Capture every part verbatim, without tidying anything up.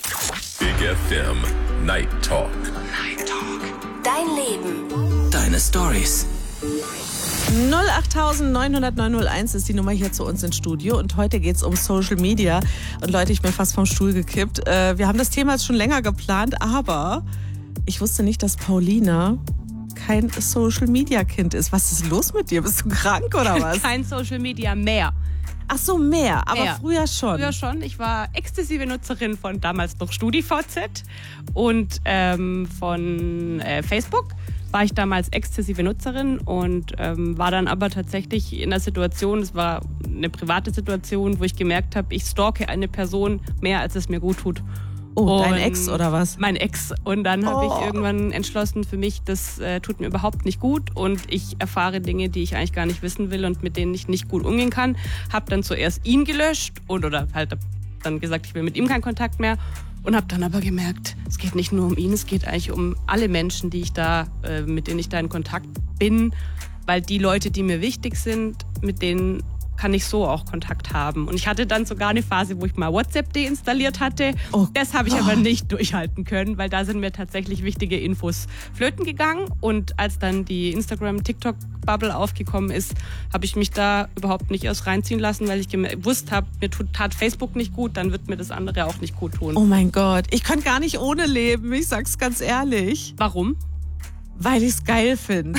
Big F M Night Talk. Night Talk. Dein Leben. Deine Stories. null acht neun null null neun null eins ist die Nummer hier zu uns ins Studio und heute geht es um Social Media. Und Leute, ich bin fast vom Stuhl gekippt. Äh, wir haben das Thema jetzt schon länger geplant, aber ich wusste nicht, dass Paulina kein Social Media Kind ist. Was ist los mit dir? Bist du krank oder was? Kein Social Media mehr. Ach so, mehr, aber mehr. früher schon. Früher schon. Ich war exzessive Nutzerin von damals noch StudiVZ und ähm, von äh, Facebook. War ich damals exzessive Nutzerin und ähm, war dann aber tatsächlich in einer Situation, es war eine private Situation, wo ich gemerkt habe, ich stalke eine Person mehr, als es mir gut tut. Oh, dein Und Ex oder was? Mein Ex. Und dann habe Oh. ich irgendwann entschlossen für mich, das äh, tut mir überhaupt nicht gut und ich erfahre Dinge, die ich eigentlich gar nicht wissen will und mit denen ich nicht gut umgehen kann. Habe dann zuerst ihn gelöscht und oder halt dann gesagt, ich will mit ihm keinen Kontakt mehr. Und habe dann aber gemerkt, es geht nicht nur um ihn, es geht eigentlich um alle Menschen, die ich da, äh, mit denen ich da in Kontakt bin. Weil die Leute, die mir wichtig sind, mit denen kann ich so auch Kontakt haben. Und ich hatte dann sogar eine Phase, wo ich mal WhatsApp deinstalliert hatte. Oh das habe ich aber nicht durchhalten können, weil da sind mir tatsächlich wichtige Infos flöten gegangen. Und als dann die Instagram-TikTok-Bubble aufgekommen ist, habe ich mich da überhaupt nicht erst reinziehen lassen, weil ich gewusst habe, mir tut, tat Facebook nicht gut, dann wird mir das andere auch nicht gut tun. Oh mein Gott, ich könnte gar nicht ohne leben, ich sag's ganz ehrlich. Warum? Weil ich's geil finde.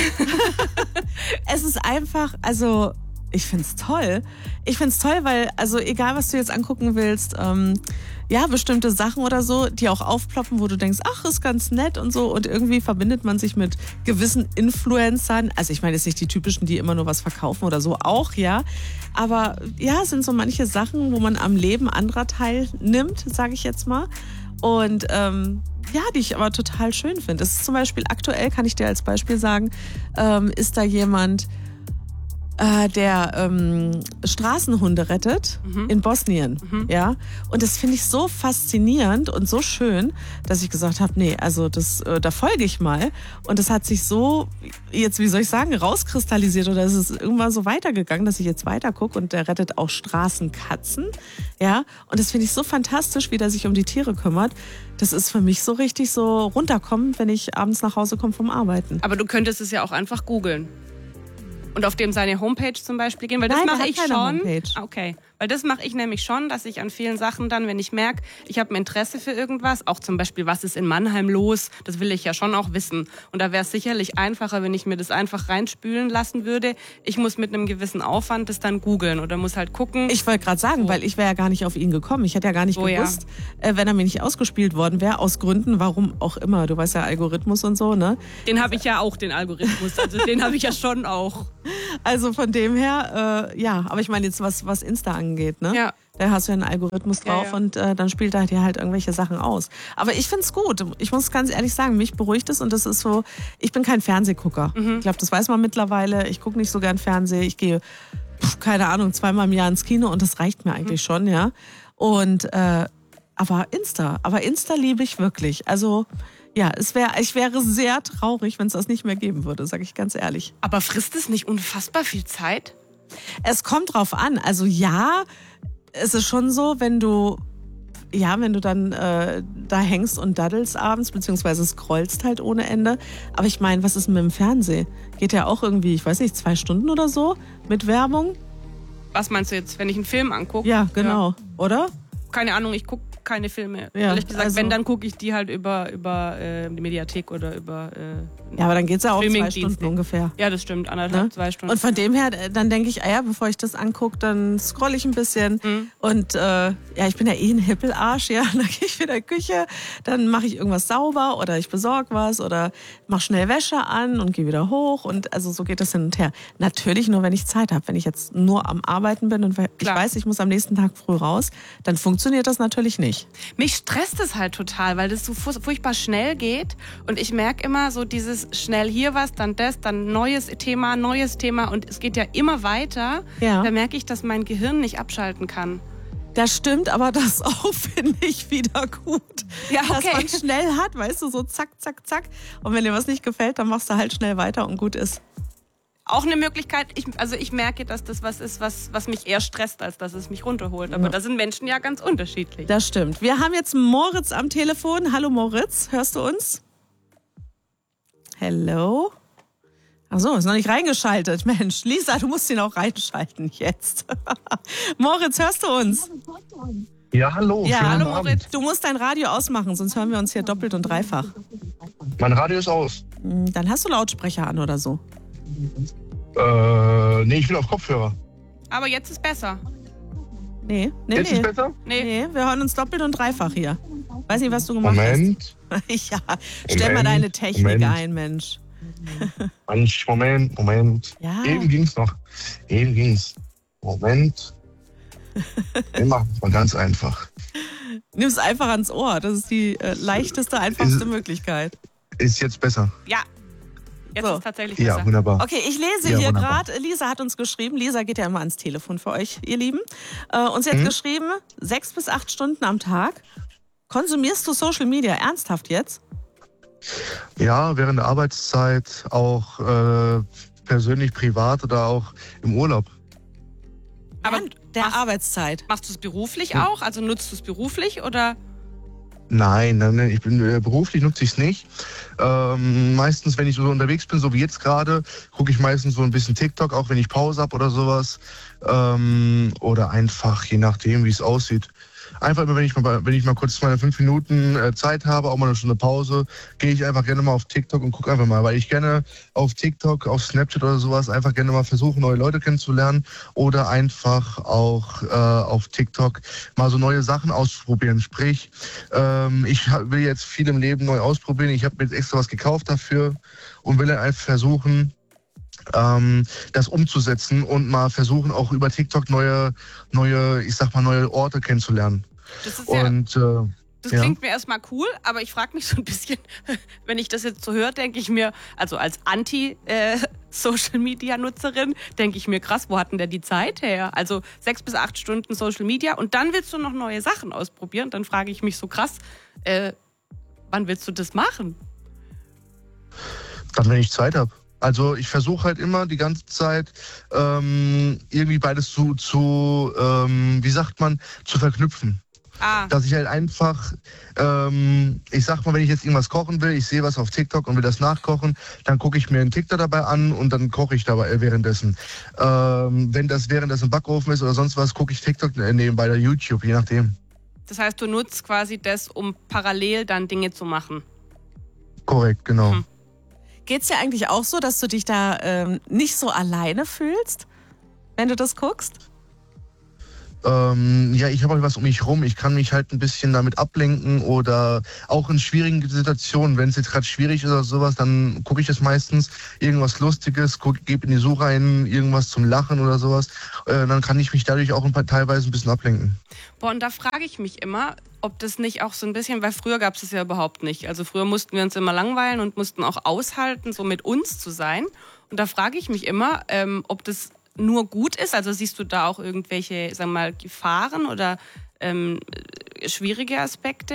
Es ist einfach, also ich find's toll. Ich find's toll, weil, also egal was du jetzt angucken willst, ähm, ja, bestimmte Sachen oder so, die auch aufploppen, wo du denkst, ach, ist ganz nett und so. Und irgendwie verbindet man sich mit gewissen Influencern. Also ich meine jetzt nicht die typischen, die immer nur was verkaufen oder so, auch, ja. Aber ja, es sind so manche Sachen, wo man am Leben anderer teilnimmt, sage ich jetzt mal. Und ähm, ja, die ich aber total schön finde. Es ist zum Beispiel aktuell, kann ich dir als Beispiel sagen, ähm, ist da jemand, äh, der ähm, Straßenhunde rettet Mhm. in Bosnien. Mhm. Ja? Und das finde ich so faszinierend und so schön, dass ich gesagt habe, nee, also das, äh, da folge ich mal. Und das hat sich so, jetzt wie soll ich sagen, rauskristallisiert oder es ist irgendwann so weitergegangen, dass ich jetzt weiter gucke und der rettet auch Straßenkatzen. Ja? Und das finde ich so fantastisch, wie der sich um die Tiere kümmert. Das ist für mich so richtig so runterkommen, wenn ich abends nach Hause komme vom Arbeiten. Aber du könntest es ja auch einfach googeln. Und auf dem seine Homepage zum Beispiel gehen, weil das Nein, der mache hat ich keine schon. Homepage. Ah, okay, weil das mache ich nämlich schon, dass ich an vielen Sachen dann, wenn ich merke, ich habe ein Interesse für irgendwas, auch zum Beispiel, was ist in Mannheim los, das will ich ja schon auch wissen. Und da wäre es sicherlich einfacher, wenn ich mir das einfach reinspülen lassen würde. Ich muss mit einem gewissen Aufwand das dann googeln oder muss halt gucken. Ich wollte gerade sagen, So. weil ich wäre ja gar nicht auf ihn gekommen. Ich hätte ja gar nicht Oh ja. gewusst, äh, wenn er mir nicht ausgespielt worden wäre, aus Gründen, warum auch immer. Du weißt ja, Algorithmus und so, ne? Den habe ich ja auch, den Algorithmus. Also den habe ich ja schon auch. Also von dem her, äh, ja, aber ich meine jetzt, was, was Insta angeht, ne? Ja. Da hast du ja einen Algorithmus drauf Ja, ja. und äh, dann spielt er dir halt irgendwelche Sachen aus. Aber ich find's gut. Ich muss ganz ehrlich sagen, mich beruhigt es und das ist so, ich bin kein Fernsehgucker. Mhm. Ich glaube, das weiß man mittlerweile. Ich gucke nicht so gern Fernsehen. Ich gehe, pf, keine Ahnung, zweimal im Jahr ins Kino und das reicht mir eigentlich Mhm. schon, ja. Und, äh, aber Insta, aber Insta liebe ich wirklich. Also, ja, es wär, ich wäre sehr traurig, wenn es das nicht mehr geben würde, sage ich ganz ehrlich. Aber frisst es nicht unfassbar viel Zeit? Es kommt drauf an. Also ja, es ist schon so, wenn du, ja, wenn du dann äh, da hängst und daddelst abends, beziehungsweise scrollst halt ohne Ende. Aber ich meine, was ist denn mit dem Fernsehen? Geht ja auch irgendwie, ich weiß nicht, zwei Stunden oder so mit Werbung? Was meinst du jetzt, wenn ich einen Film angucke? Ja, genau. Oder? Keine Ahnung, ich gucke keine Filme. Ja, Ehrlich gesagt, also- wenn, dann gucke ich die halt über, über äh, die Mediathek oder über... Äh, Ja, aber dann geht's ja auch zwei Streamingdienste. Stunden ungefähr. Ja, das stimmt, anderthalb, Ne? zwei Stunden. Und von dem her, äh, dann denke ich, ah ja, bevor ich das angucke, dann scroll ich ein bisschen. Mhm. Und äh, ja, ich bin ja eh ein Hippelarsch, ja. Dann gehe ich wieder in die Küche, dann mache ich irgendwas sauber oder ich besorge was oder mache schnell Wäsche an und gehe wieder hoch. Und also so geht das hin und her. Natürlich nur, wenn ich Zeit habe. Wenn ich jetzt nur am Arbeiten bin und ich Klar. weiß, ich muss am nächsten Tag früh raus, dann funktioniert das natürlich nicht. Mich stresst es halt total, weil das so fu- furchtbar schnell geht. Und ich merke immer so dieses schnell hier was, dann das, dann neues Thema, neues Thema. Und es geht ja immer weiter. Ja. Da merke ich, dass mein Gehirn nicht abschalten kann. Das stimmt, aber das auch finde ich wieder gut. Ja, Dass okay. man schnell hat, weißt du, so zack, zack, zack. Und wenn dir was nicht gefällt, dann machst du halt schnell weiter und gut ist. auch eine Möglichkeit. Ich, also ich merke, dass das was ist, was, was mich eher stresst, als dass es mich runterholt. Aber Ja. da sind Menschen ja ganz unterschiedlich. Das stimmt. Wir haben jetzt Moritz am Telefon. Hallo Moritz, hörst du uns? Hello? Ach so, ist noch nicht reingeschaltet. Mensch, Lisa, du musst ihn auch reinschalten jetzt. Moritz, hörst du uns? Ja, hallo. Ja, schönen hallo Abend. Moritz. Du musst dein Radio ausmachen, sonst hören wir uns hier doppelt und dreifach. Mein Radio ist aus. Hm, Dann hast du Lautsprecher an oder so. Äh, nee, ich bin auf Kopfhörer. Aber jetzt ist besser. Nee, nee, Jetzt nee. ist besser? Nee. Nee, wir hören uns doppelt und dreifach hier. Weiß nicht, was du gemacht Moment. hast. Ja, stell mal Moment, deine Technik Moment. ein, Mensch. Manch, Moment, Moment. Ja. Eben ging's noch. Eben ging's. Moment. Wir machen es mal ganz einfach. Nimm es einfach ans Ohr. Das ist die äh, leichteste, einfachste Möglichkeit. Ist jetzt besser? Ja, jetzt So. ist tatsächlich Ja, besser. wunderbar. Okay, ich lese Ja, hier wunderbar. gerade, Lisa hat uns geschrieben, Lisa geht ja immer ans Telefon für euch, ihr Lieben. Äh, und sie hat Mhm. geschrieben, sechs bis acht Stunden am Tag. Konsumierst du Social Media ernsthaft jetzt? Ja, während der Arbeitszeit, auch äh, persönlich, privat oder auch im Urlaub. Aber Während der machst- Arbeitszeit. Machst du es beruflich auch? Also nutzt du es beruflich oder? Nein, nein, nein, ich bin äh, beruflich nutze ich es nicht. Ähm, meistens, wenn ich so unterwegs bin, so wie jetzt gerade, gucke ich meistens so ein bisschen TikTok, auch wenn ich Pause habe oder sowas. Ähm, oder einfach, je nachdem, wie es aussieht. Einfach immer, wenn ich mal, wenn ich mal kurz meine fünf Minuten äh, Zeit habe, auch mal eine Stunde Pause, gehe ich einfach gerne mal auf TikTok und gucke einfach mal, weil ich gerne auf TikTok, auf Snapchat oder sowas einfach gerne mal versuche, neue Leute kennenzulernen oder einfach auch äh, auf TikTok mal so neue Sachen ausprobieren. Sprich, ähm, ich ha- will jetzt viel im Leben neu ausprobieren. Ich habe mir jetzt extra was gekauft dafür und will dann einfach versuchen, ähm, das umzusetzen und mal versuchen, auch über TikTok neue, neue, ich sag mal, neue Orte kennenzulernen. Das ist ja, Und äh, das ja. klingt mir erstmal cool, aber ich frage mich so ein bisschen, wenn ich das jetzt so höre, denke ich mir, also als Anti-Social-Media-Nutzerin, denke ich mir, krass, wo hat denn der die Zeit her? Also sechs bis acht Stunden Social Media und dann willst du noch neue Sachen ausprobieren. Dann frage ich mich so krass, äh, wann willst du das machen? dann, wenn ich Zeit habe. Also ich versuche halt immer die ganze Zeit ähm, irgendwie beides zu, zu ähm, wie sagt man, zu verknüpfen. Ah, Dass ich halt einfach, ähm, ich sag mal, wenn ich jetzt irgendwas kochen will, ich sehe was auf TikTok und will das nachkochen, dann gucke ich mir einen TikTok dabei an und dann koche ich dabei währenddessen. Ähm, wenn das währenddessen im Backofen ist oder sonst was, gucke ich TikTok nebenbei oder YouTube, je nachdem. das heißt, du nutzt quasi das, um parallel dann Dinge zu machen. Korrekt, genau. Hm. Geht's dir eigentlich auch so, dass du dich da ähm, nicht so alleine fühlst, wenn du das guckst? Ähm, ja, ich habe halt was um mich rum. Ich kann mich halt ein bisschen damit ablenken oder auch in schwierigen Situationen, wenn es jetzt gerade schwierig ist oder sowas, dann gucke ich es meistens, irgendwas Lustiges, gebe in die Suche ein, irgendwas zum Lachen oder sowas. Äh, dann kann ich mich dadurch auch ein paar, teilweise ein bisschen ablenken. Boah, und da frage ich mich immer, ob das nicht auch so ein bisschen, weil früher gab es das ja überhaupt nicht. Also früher mussten wir uns immer langweilen und mussten auch aushalten, so mit uns zu sein. Und da frage ich mich immer, ähm, ob das nur gut ist. Also siehst du da auch irgendwelche, sagen wir mal, Gefahren oder ähm, schwierige Aspekte?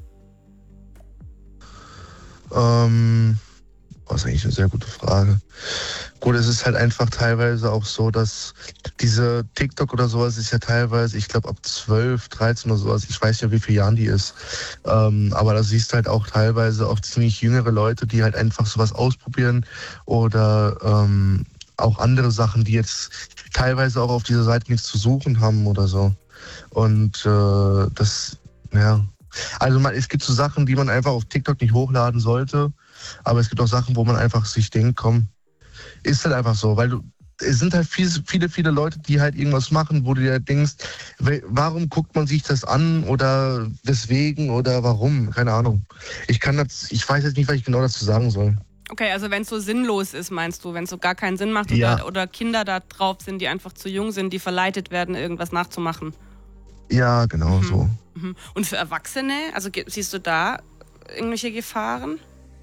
Ähm, das ist eigentlich eine sehr gute Frage. Gut, es ist halt einfach teilweise auch so, dass diese TikTok oder sowas ist ja teilweise, ich glaube ab zwölf, dreizehn oder sowas, ich weiß ja, wie viele Jahren die ist. Ähm, aber da siehst du halt auch teilweise auch ziemlich jüngere Leute, die halt einfach sowas ausprobieren oder ähm, auch andere Sachen, die jetzt teilweise auch auf dieser Seite nichts zu suchen haben oder so. Und äh, das, ja. Also man, es gibt so Sachen, die man einfach auf TikTok nicht hochladen sollte, aber es gibt auch Sachen, wo man einfach sich denkt, komm, ist halt einfach so, weil du, es sind halt viele, viele, viele Leute, die halt irgendwas machen, wo du dir denkst, warum guckt man sich das an oder weswegen oder warum, keine Ahnung. Ich kann das, ich weiß jetzt nicht, was ich genau dazu sagen soll. Okay, also wenn es so sinnlos ist, meinst du, wenn es so gar keinen Sinn macht Ja. oder, oder Kinder da drauf sind, die einfach zu jung sind, die verleitet werden, irgendwas nachzumachen. Ja, genau so. Mhm. Und für Erwachsene, also ge- siehst du da irgendwelche Gefahren?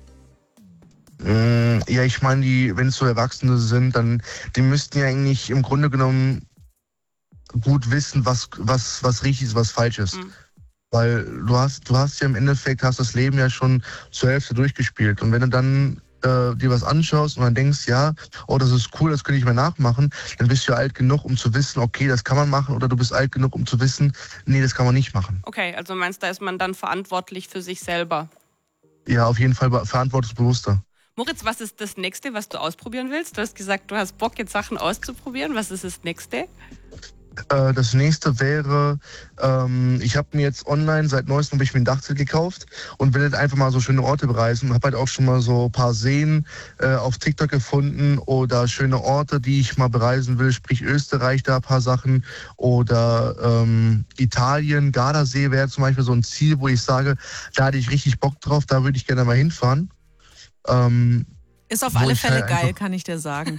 Mm, Ja, ich meine, die, wenn es so Erwachsene sind, dann, die müssten ja eigentlich im Grunde genommen gut wissen, was, was, was richtig ist, was falsch ist. Mhm. Weil du hast, du hast ja im Endeffekt, hast das Leben ja schon zur Hälfte durchgespielt. Und wenn du dann äh, dir was anschaust und dann denkst, ja, oh, das ist cool, das könnte ich mal nachmachen, dann bist du ja alt genug, um zu wissen, okay, das kann man machen, oder du bist alt genug, um zu wissen, nee, das kann man nicht machen. Okay, also meinst du, da ist man dann verantwortlich für sich selber? Ja, auf jeden Fall verantwortungsbewusster. Moritz, was ist das Nächste, was du ausprobieren willst? Du hast gesagt, du hast Bock, jetzt Sachen auszuprobieren. Was ist das Nächste? Äh, das nächste wäre, ähm, ich habe mir jetzt online, seit neuestem habe ich mir ein Dachzelt gekauft und will halt einfach mal so schöne Orte bereisen und habe halt auch schon mal so ein paar Seen äh, auf TikTok gefunden oder schöne Orte, die ich mal bereisen will, sprich Österreich, da ein paar Sachen oder ähm, Italien, Gardasee wäre zum Beispiel so ein Ziel, wo ich sage, da hatte ich richtig Bock drauf, da würde ich gerne mal hinfahren. Ähm, Ist auf alle Fälle halt geil, kann ich dir sagen.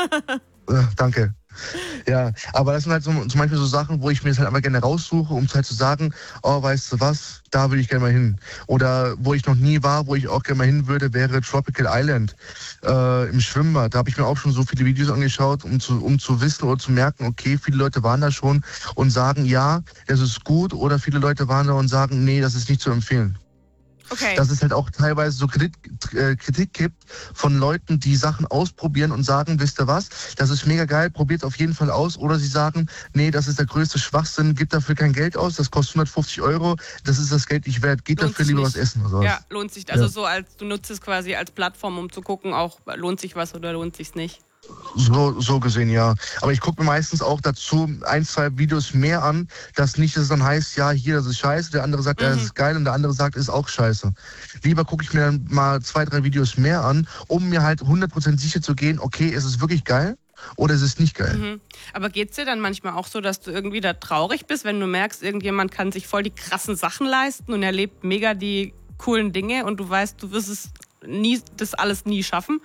äh, danke. Ja, aber das sind halt so, zum Beispiel so Sachen, wo ich mir das halt einfach gerne raussuche, um halt zu sagen, oh, weißt du was, da würde ich gerne mal hin. Oder wo ich noch nie war, wo ich auch gerne mal hin würde, wäre Tropical Island äh, im Schwimmbad. Da habe ich mir auch schon so viele Videos angeschaut, um zu, um zu wissen oder zu merken, okay, viele Leute waren da schon und sagen, ja, das ist gut, oder viele Leute waren da und sagen, nee, das ist nicht zu empfehlen. Okay. Dass es halt auch teilweise so Kritik, äh, Kritik gibt von Leuten, die Sachen ausprobieren und sagen, wisst ihr was, das ist mega geil, probiert auf jeden Fall aus. Oder sie sagen, nee, das ist der größte Schwachsinn, gibt dafür kein Geld aus, das kostet hundertfünfzig Euro, das ist das Geld nicht wert, geht lohnt dafür lieber nicht. Was essen oder was. Ja, lohnt sich. Also ja. so als du nutzt es quasi als Plattform, um zu gucken, auch lohnt sich was oder lohnt sich's nicht. So, so gesehen, ja. Aber ich gucke mir meistens auch dazu ein, zwei Videos mehr an, dass nicht, dass es dann heißt, ja, hier, das ist scheiße, der andere sagt, mhm. ja, das ist geil und der andere sagt, ist auch scheiße. Lieber gucke ich mir dann mal zwei, drei Videos mehr an, um mir halt hundert Prozent sicher zu gehen, okay, ist es wirklich geil oder ist es nicht geil. Mhm. Aber geht's dir dann manchmal auch so, dass du irgendwie da traurig bist, wenn du merkst, irgendjemand kann sich voll die krassen Sachen leisten und erlebt mega die coolen Dinge und du weißt, du wirst es nie, das alles nie schaffen?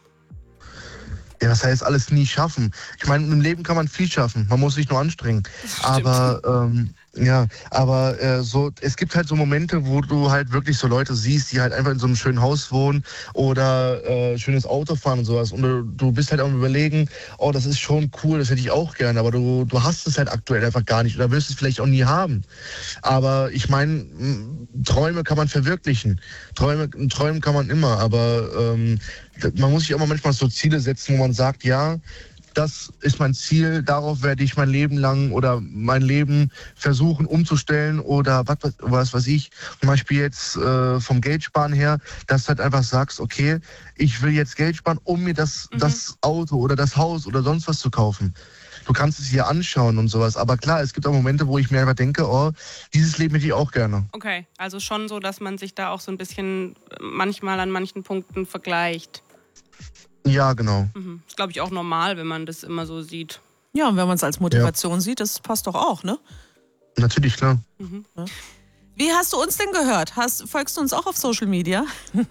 Ja, das heißt, alles nie schaffen. Ich meine, im Leben kann man viel schaffen. Man muss sich nur anstrengen. Aber ähm, ja, aber äh, so, es gibt halt so Momente, wo du halt wirklich so Leute siehst, die halt einfach in so einem schönen Haus wohnen oder äh, schönes Auto fahren und sowas. Und du, du bist halt am Überlegen, oh, das ist schon cool, das hätte ich auch gerne. Aber du, du hast es halt aktuell einfach gar nicht oder wirst es vielleicht auch nie haben. Aber ich meine, Träume kann man verwirklichen. Träume, träumen kann man immer. Aber ähm, man muss sich auch mal manchmal so Ziele setzen, wo man sagt, ja, das ist mein Ziel, darauf werde ich mein Leben lang oder mein Leben versuchen umzustellen oder was, was, was weiß ich. Zum Beispiel jetzt äh, vom Geldsparen her, dass du halt einfach sagst, okay, ich will jetzt Geld sparen, um mir das, mhm. das Auto oder das Haus oder sonst was zu kaufen. Du kannst es hier anschauen und sowas. Aber klar, es gibt auch Momente, wo ich mir einfach denke, oh, dieses Leben hätte ich auch gerne. Okay, also schon so, dass man sich da auch so ein bisschen manchmal an manchen Punkten vergleicht. Ja, genau. Mhm. Ist, glaube ich, auch normal, wenn man das immer so sieht. Ja, und wenn man es als Motivation ja. sieht, das passt doch auch, ne? Natürlich, klar. Mhm. Ja. Wie hast du uns denn gehört? Hast, folgst du uns auch auf Social Media?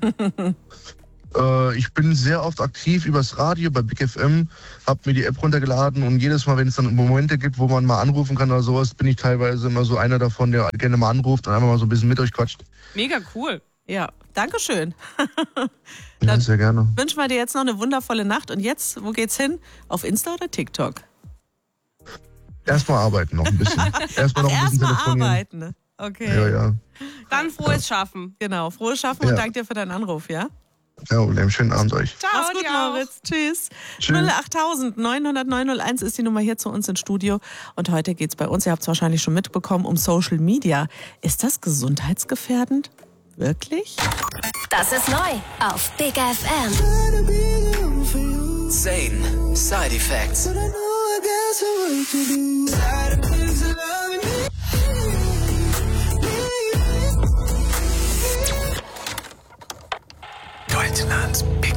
äh, ich bin sehr oft aktiv übers Radio bei Big F M, habe mir die App runtergeladen und jedes Mal, wenn es dann Momente gibt, wo man mal anrufen kann oder sowas, bin ich teilweise immer so einer davon, der gerne mal anruft und einfach mal so ein bisschen mit euch quatscht. Mega cool. Ja, danke schön. Ja, sehr gerne. Wünschen wir dir jetzt noch eine wundervolle Nacht. Und jetzt, wo geht's hin? Auf Insta oder TikTok? Erstmal arbeiten noch ein bisschen. Erstmal noch ein bisschen Erstmal telefonieren. arbeiten. Okay. Ja, ja. Dann frohes Schaffen. Genau, frohes Schaffen Ja. und danke dir für deinen Anruf, ja? Ja, Problem. Schönen Abend euch. Ciao, Mach's gut, dir auch. Moritz. Tschüss. Tschüss. null acht neun null null neun null eins ist die Nummer hier zu uns ins Studio. Und heute geht's bei uns, ihr habt es wahrscheinlich schon mitbekommen, um Social Media. Ist das gesundheitsgefährdend? Wirklich? Das ist neu auf Big F M. Zane, Side Effects. Deutschlands